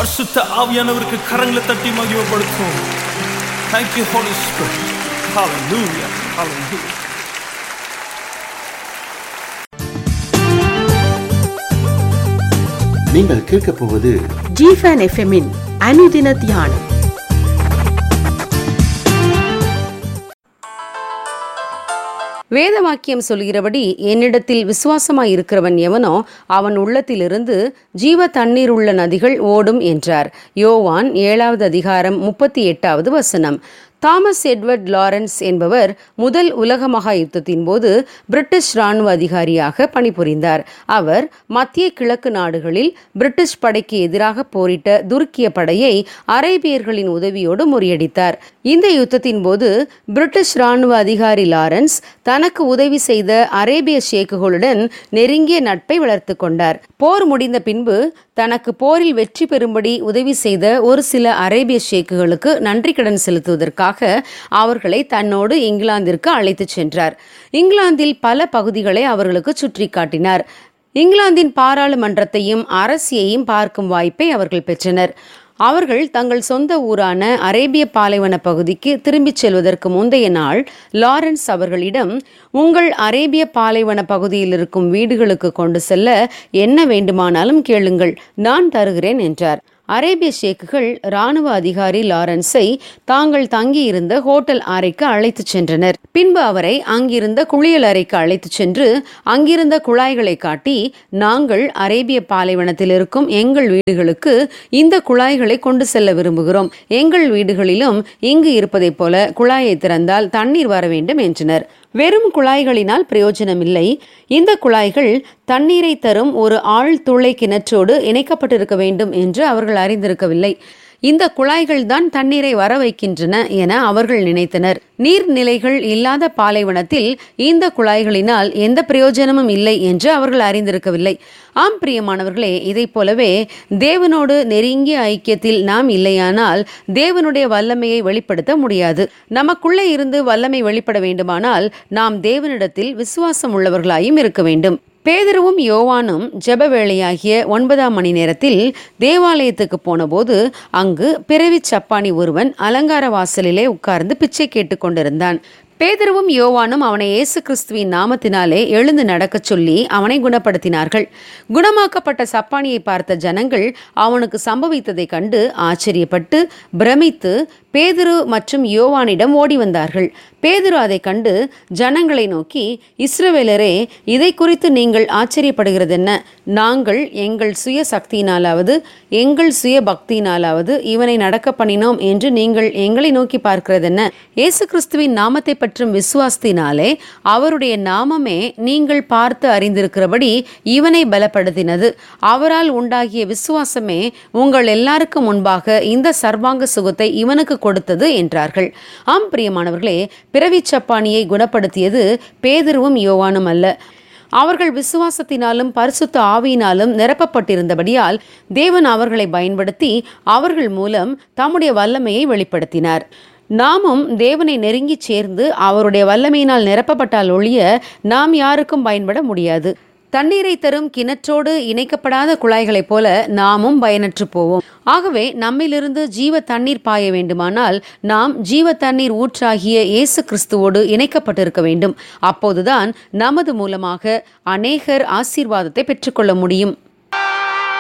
பரிசுத்த ஆவியானவருக்கு கரங்களை தட்டி மகிமைப்படுத்துவோம். Thank you Holy Spirit. Hallelujah. Hallelujah. நீங்கள் கேட்கப் போவது ஜிஃபன் எஃப்எம்மின் அனுதின தியானம். வேத வாக்கியம் சொல்கிறபடி, என்னிடத்தில் விசுவாசமாய் இருக்கிறவன் எவனோ அவன் உள்ளத்திலிருந்து ஜீவ தண்ணீர் உள்ள நதிகள் ஓடும் என்றார். யோவான் 7வது அதிகாரம் 38வது வசனம். தாமஸ் எட்வர்ட் லாரன்ஸ் என்பவர் முதல் உலக மகா யுத்தத்தின் போது பிரிட்டிஷ் இராணுவ அதிகாரியாக பணிபுரிந்தார். அவர் மத்திய கிழக்கு நாடுகளில் பிரிட்டிஷ் படைக்கு எதிராக போரிட்ட துருக்கிய படையை அரேபியர்களின் உதவியோடு முறியடித்தார். இந்த யுத்தத்தின் போது பிரிட்டிஷ் இராணுவ அதிகாரி லாரன்ஸ் தனக்கு உதவி செய்த அரேபிய ஷேக்குகளுடன் நெருங்கிய நட்பை வளர்த்து கொண்டார். போர் முடிந்த பின்பு தனக்கு போரில் வெற்றி பெறும்படி உதவி செய்த ஒரு சில அரேபிய ஷேக்குகளுக்கு நன்றி கடன் செலுத்துவதற்காக அவர்களை தன்னோடு இங்கிலாந்திற்கு அழைத்துச் சென்றார். இங்கிலாந்தில் பல பகுதிகளை அவர்களுக்கு சுற்றி காட்டினார். இங்கிலாந்தின் பாராளுமன்றத்தையும் அரசியையும் பார்க்கும் வாய்ப்பை அவர்கள் பெற்றனர். அவர்கள் தங்கள் சொந்த ஊரான அரேபிய பாலைவன பகுதிக்கு திரும்பிச் செல்வதற்கு முந்தைய நாள் லாரன்ஸ் அவர்களிடம், உங்கள் அரேபிய பாலைவன பகுதியில் இருக்கும் வீடுகளுக்கு கொண்டு செல்ல என்ன வேண்டுமானாலும் கேளுங்கள், நான் தருகிறேன் என்றார். அரேபிய ஷேக்குகள் இராணுவ அதிகாரி லாரன்ஸை தாங்கள் தங்கியிருந்த ஹோட்டல் அறைக்கு அழைத்துச் சென்றனர். பின்பு அவரை அங்கிருந்த குளியல் அறைக்கு அழைத்துச் சென்று அங்கிருந்த குழாய்களை காட்டி, நாங்கள் அரேபிய பாலைவனத்தில் இருக்கும் எங்கள் வீடுகளுக்கு இந்த குழாய்களை கொண்டு செல்ல விரும்புகிறோம். எங்கள் வீடுகளிலும் இங்கு இருப்பதைப் போல குழாயை திறந்தால் தண்ணீர் வர வேண்டும் என்றனர். வெறும் குழாய்களினால் பிரயோஜனமில்லை. இந்த குழாய்கள் தண்ணீரை தரும் ஒரு ஆழ்துளை கிணற்றோடு இணைக்கப்பட்டிருக்க வேண்டும் என்று அவர்கள் அறிந்திருக்கவில்லை. இந்த குழாய்கள் தான் தண்ணீரை வர வைக்கின்றன என அவர்கள் நினைத்தனர். நீர்நிலைகள் இல்லாத பாலைவனத்தில் இந்த குழாய்களினால் எந்த பிரயோஜனமும் இல்லை என்று அவர்கள் அறிந்திருக்கவில்லை. ஆம் பிரியமானவர்களே, இதை போலவே தேவனோடு நெருங்கிய ஐக்கியத்தில் நாம் இல்லையானால் தேவனுடைய வல்லமையை வெளிப்படுத்த முடியாது. நமக்குள்ளே இருந்து வல்லமை வெளிப்பட வேண்டுமானால் நாம் தேவனிடத்தில் விசுவாசம் உள்ளவர்களாயும் இருக்க வேண்டும். பேதுருவும் யோவானும் ஜெப வேளையாகிய 9ஆம் மணி நேரத்தில் தேவாலயத்துக்கு போனபோது அங்கு பிறவி சப்பானி ஒருவன் அலங்கார வாசலிலே உட்கார்ந்து பிச்சை கேட்டுக் கொண்டிருந்தான். பேதுருவும் யோவானும் அவனை இயேசு கிறிஸ்துவின் நாமத்தினாலே எழுந்து நடக்கச் சொல்லி அவனை குணப்படுத்தினார்கள். குணமாக்கப்பட்ட சப்பானியை பார்த்த ஜனங்கள் அவனுக்கு சம்பவித்ததை கண்டு ஆச்சரியப்பட்டு பிரமித்து பேதுரு மற்றும் யோவானிடம் ஓடி வந்தார்கள். பேதுரு அதை கண்டு ஜனங்களை நோக்கி, இஸ்ரவேலரே, இதை குறித்து நீங்கள் ஆச்சரியப்படுகிறதென்ன? நாங்கள் எங்கள் சுய சக்தியினாலாவது எங்கள் சுய பக்தியினாலாவது இவனை நடக்க பண்ணினோம் என்று நீங்கள் எங்களை நோக்கி பார்க்கிறதென்ன? இயேசு கிறிஸ்துவின் நாமத்தை பற்றும் விசுவாசத்தினாலே அவருடைய நாமமே நீங்கள் பார்த்து அறிந்திருக்கிறபடி இவனை பலப்படுத்தினது. அவரால் உண்டாகிய விசுவாசமே உங்கள் எல்லாருக்கும் முன்பாக இந்த சர்வாங்க சுகத்தை இவனுக்கு கொடுத்தது என்றார்கள். ஆம் பிரியமானவர்களே, பிறவி சப்பானியை குணப்படுத்தியது பேதுருவும் யோவானும் அல்ல. அவர்கள் விசுவாசத்தினாலும் பரிசுத்த ஆவியினாலும் நிரப்பப்பட்டிருந்தபடியால் தேவன் அவர்களை பயன்படுத்தி அவர்கள் மூலம் தம்முடைய வல்லமையை வெளிப்படுத்தினார். நாமும் தேவனை நெருங்கி சேர்ந்து அவருடைய வல்லமையினால் நிரப்பப்பட்டால் ஒழிய நாம் யாருக்கும் பயன்பட முடியாது. தண்ணீரை தரும் கிணற்றோடு இணைக்கப்படாத குழாய்களைப் போல நாமும் பயனற்று போவோம். ஆகவே நம்மிலிருந்து ஜீவ தண்ணீர் பாய வேண்டுமானால் நாம் ஜீவ தண்ணீர் ஊற்றாகிய இயேசு கிறிஸ்துவோடு இணைக்கப்பட்டிருக்க வேண்டும். அப்போதுதான் நமது மூலமாக அநேகர் ஆசீர்வாதத்தை பெற்றுக்கொள்ள முடியும்.